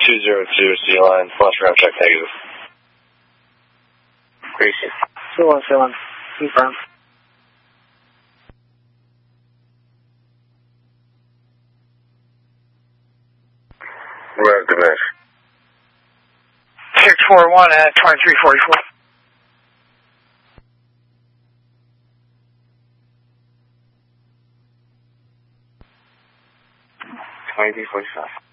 202 C line, flash ground check negative. Greasy. C1, confirm. Where diminished. 641 at 2344. $23.45.